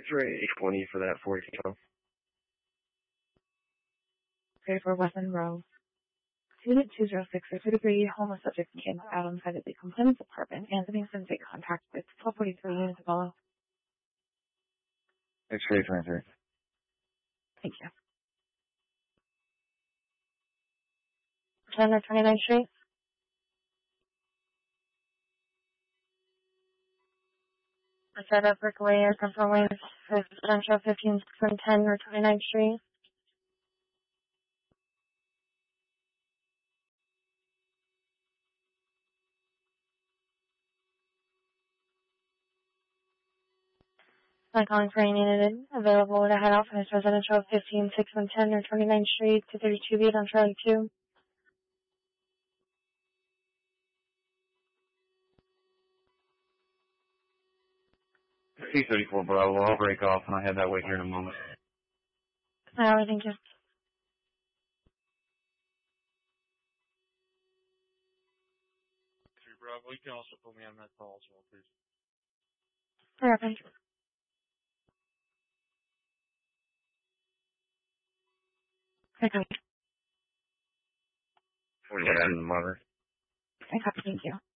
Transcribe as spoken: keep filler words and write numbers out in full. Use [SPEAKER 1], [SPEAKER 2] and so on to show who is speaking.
[SPEAKER 1] X-ray eight twenty for that forty kilo.
[SPEAKER 2] Okay, for Wesson Row. Unit two zero six, there's a degree homeless subject came out on site at the complainant's apartment. Anthony sends a contact with twelve forty-three units to follow.
[SPEAKER 1] X-ray twenty-three.
[SPEAKER 2] Thank you. ten or twenty-ninth Street? I set up Brickway or Central Wings, residential fifteen from ten or twenty-ninth Street. I'm calling for any unit available to head office, residential fifteen six one ten or twenty-ninth Street to thirty-two B on Charlie two.
[SPEAKER 1] C thirty-four Bravo, I'll break off and I'll head that way here in a moment.
[SPEAKER 2] Alright, thank you.
[SPEAKER 3] Three Bravo, you can also put me on that call as well, please.
[SPEAKER 2] Alright, thank you. Okay.
[SPEAKER 1] forty-nine in the monitor.
[SPEAKER 2] Okay, thank you.